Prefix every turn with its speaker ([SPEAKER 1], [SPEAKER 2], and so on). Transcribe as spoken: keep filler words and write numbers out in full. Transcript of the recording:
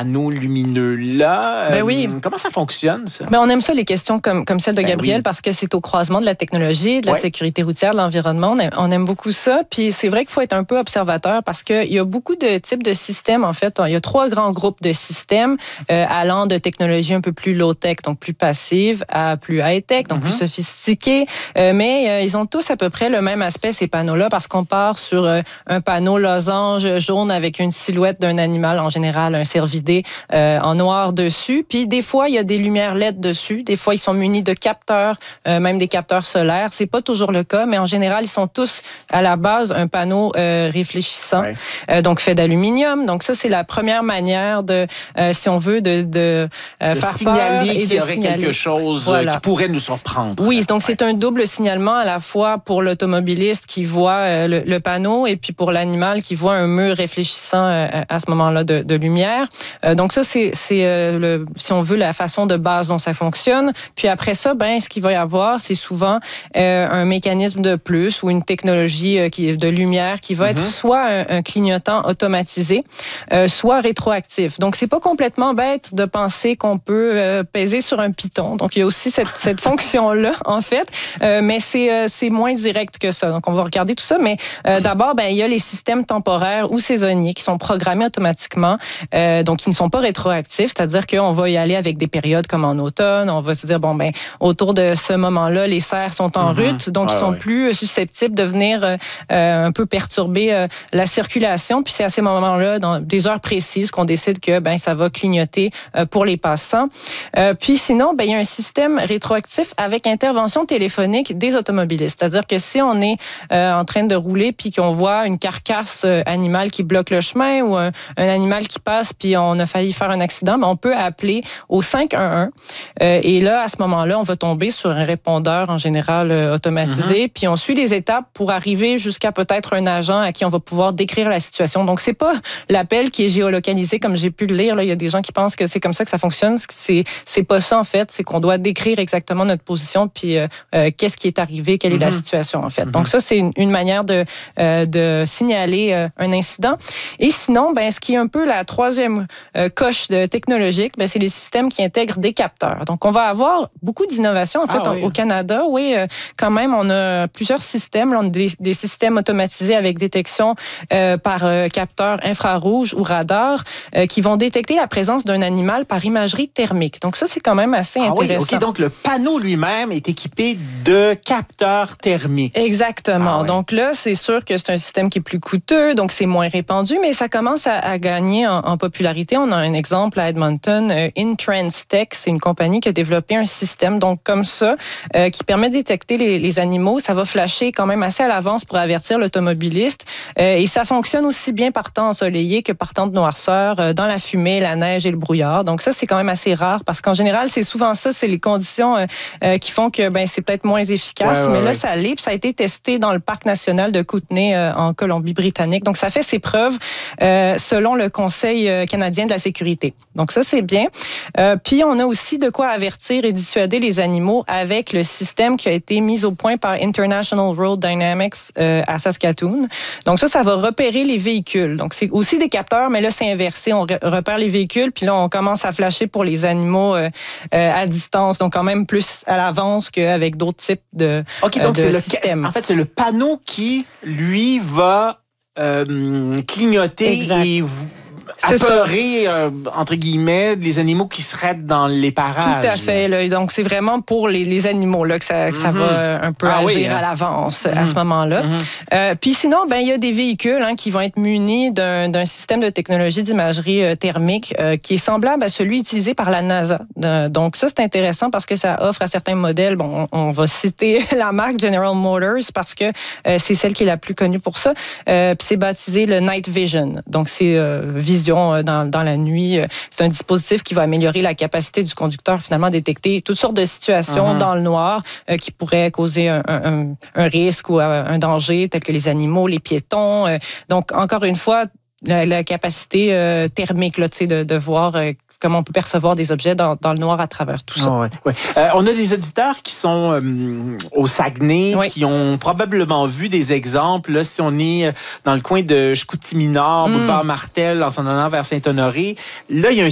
[SPEAKER 1] panneaux lumineux-là.
[SPEAKER 2] Ben oui.
[SPEAKER 1] Euh, comment ça fonctionne, ça?
[SPEAKER 2] Ben, on aime ça, les questions comme, comme celle de
[SPEAKER 1] ben
[SPEAKER 2] Gabriel,
[SPEAKER 1] oui.
[SPEAKER 2] parce que c'est au croisement de la technologie, de la ouais. sécurité routière, de l'environnement. On aime, on aime beaucoup ça. Puis c'est vrai qu'il faut être un peu observateur parce qu'il y a beaucoup de types de systèmes. En fait, il y a trois grands groupes de systèmes euh, allant de technologies un peu plus low-tech, donc plus passives, à plus high-tech, donc mm-hmm. plus sophistiquées. Euh, mais euh, ils ont tous à peu près le même aspect, ces panneaux-là, parce qu'on part sur euh, un panneau losange jaune avec une silhouette d'un animal, en général un cervidé, euh, en noir dessus. Puis des fois, il y a des lumières L E D dessus. Des fois, ils sont munis de capteurs, euh, même des capteurs solaires. C'est pas toujours le cas, mais en général, ils sont tous à la base un panneau euh, réfléchissant, ouais. euh, donc fait d'aluminium. Donc ça, c'est la première manière de, euh, si on veut, de, de, euh,
[SPEAKER 1] de
[SPEAKER 2] faire
[SPEAKER 1] signaler
[SPEAKER 2] peur et
[SPEAKER 1] qu'il y
[SPEAKER 2] de
[SPEAKER 1] aurait
[SPEAKER 2] signaler.
[SPEAKER 1] quelque chose
[SPEAKER 2] voilà.
[SPEAKER 1] qui pourrait nous surprendre.
[SPEAKER 2] Oui, donc
[SPEAKER 1] ouais.
[SPEAKER 2] c'est un double signalement à la fois pour l'automobiliste qui voit euh, le, le panneau et puis pour l'animal qui voit un mur réfléchissant euh, à ce moment-là de, de lumière. Euh, donc ça, c'est, c'est euh, le, si on veut, la façon de base dont ça fonctionne. Puis après ça, ben, ce qu'il va y avoir, c'est souvent euh, un mécanisme de plus ou une technologie euh, qui, de lumière qui va mm-hmm. être soit un, un clignotant automatisé, euh, soit rétroactif. Donc, c'est pas complètement bête de penser qu'on peut euh, peser sur un piton. Donc, il y a aussi cette, cette fonction-là, en fait, euh, mais c'est, euh, c'est moins direct que ça. Donc, on va regarder tout ça, mais euh, d'abord, ben, il y a les systèmes temporaires ou saisonniers qui sont programmés automatiquement, euh, donc qui ne sont pas rétroactifs, c'est-à-dire qu'on va y aller avec des périodes comme en automne, on va se dire, bon, ben, autour de ce moment-là, les serres sont en mm-hmm. rut, donc ah, ils sont ouais. plus susceptibles de venir euh, un peu perturber euh, la circulation. Puis c'est à ces moments-là, dans des heures précises, qu'on décide que ben, ça va clignoter euh, pour les passants. Euh, puis sinon, ben, il y a un système rétroactif avec intervention téléphonique des automobilistes. C'est-à-dire que si on est euh, en train de rouler puis qu'on voit une carcasse euh, animale qui bloque le chemin ou un, un animal qui passe puis on a failli faire un accident, ben, on peut appeler au cinq un un. Euh, et là, à ce moment-là, on va tomber sur un répondeur en général euh, automatisé, mm-hmm. puis on suit les étapes pour arriver jusqu'à peut-être un agent à qui on va pouvoir décrire la situation. Donc, c'est pas l'appel qui est géolocalisé comme j'ai pu le lire. Là. Il y a des gens qui pensent que c'est comme ça que ça fonctionne. C'est, c'est pas ça, en fait. C'est qu'on doit décrire exactement notre position puis euh, euh, qu'est-ce qui est arrivé, quelle mm-hmm. est la situation, en fait. Mm-hmm. Donc, ça, c'est une, une manière de, euh, de signaler euh, un incident. Et sinon, ben, ce qui est un peu la troisième euh, coche de technologique, ben, c'est les systèmes qui intègrent des capteurs. Donc, on va avoir beaucoup d'innovations, en fait, ah, oui. au Canada. Oui, euh, quand même, on a plusieurs systèmes. Là, on a des, des systèmes automatisés avec détection euh, par euh, capteur infrarouge ou radar euh, qui vont détecter la présence d'un animal par imagerie thermique. Donc, ça, c'est quand même assez
[SPEAKER 1] ah,
[SPEAKER 2] intéressant.
[SPEAKER 1] Oui, OK. Donc, le panneau lui-même est équipé de capteurs thermiques.
[SPEAKER 2] Exactement. Ah, oui. Donc là, c'est sûr que c'est un système qui est plus coûteux, donc c'est moins répandu, mais ça commence à, à gagner en, en popularité. On a un exemple à Edmonton, euh, InTransTech, c'est une compagnie qui a développé un système, donc comme ça, euh, qui permet de détecter les, les animaux. Ça va flasher quand même assez à l'avance pour avertir l'automobiliste. Euh, et ça fonctionne aussi bien par temps ensoleillé que par temps de noirceur, euh, dans la fumée, la neige et le brouillard. Donc ça, c'est quand même assez rare parce qu'en général, c'est souvent ça, c'est les conditions euh, euh, qui font que ben, c'est peut-être moins efficace. Ouais, ouais, mais là, ouais. ça l'est. Puis ça a été testé dans le parc national de Kootenay euh, en Colombie-Britannique. Donc ça fait ses preuves euh, selon le Conseil canadien de la sécurité. Donc ça, c'est bien. Euh, puis on a aussi de quoi avertir et dissuader les animaux avec le système qui a été mis au point par International Road Dynamics euh, à Saskatoon. Donc ça, ça va repérer les véhicules. Donc c'est aussi des capteurs, mais là, c'est inversé. On repère les véhicules, puis là, on commence à flasher pour les animaux euh, euh, à distance. Donc quand même plus à l'avance qu'avec d'autres types de,
[SPEAKER 1] OK, donc
[SPEAKER 2] euh, de
[SPEAKER 1] c'est
[SPEAKER 2] systèmes.
[SPEAKER 1] Le, en fait, c'est le panneau qui, lui, va euh, clignoter
[SPEAKER 2] exact.
[SPEAKER 1] et vous... apeurer, euh, entre guillemets, les animaux qui seraient dans les parages.
[SPEAKER 2] Tout à fait. Là. Donc, c'est vraiment pour les, les animaux là, que, ça, que mm-hmm. ça va un peu ah, agir oui, hein. à l'avance mm-hmm. à ce moment-là. Mm-hmm. Euh, puis sinon, ben, il y a des véhicules hein, qui vont être munis d'un, d'un système de technologie d'imagerie euh, thermique euh, qui est semblable à celui utilisé par la NASA. Euh, donc, ça, c'est intéressant parce que ça offre à certains modèles, bon, on, on va citer la marque General Motors parce que euh, c'est celle qui est la plus connue pour ça. Euh, puis c'est baptisé le Night Vision. Donc, c'est euh, vision Dans, dans la nuit. C'est un dispositif qui va améliorer la capacité du conducteur finalement à détecter toutes sortes de situations uh-huh. dans le noir euh, qui pourraient causer un, un, un risque ou un danger, tels que les animaux, les piétons. Euh, donc, encore une fois, la, la capacité euh, thermique là, de, de voir euh, comment on peut percevoir des objets dans, dans le noir à travers tout ça. Oh, ouais, ouais.
[SPEAKER 1] Euh, on a des auditeurs qui sont euh, au Saguenay, oui. qui ont probablement vu des exemples. Là, si on est dans le coin de Chicoutimi-Nord, mm. boulevard Martel, en s'en allant vers Saint-Honoré, là, il y a un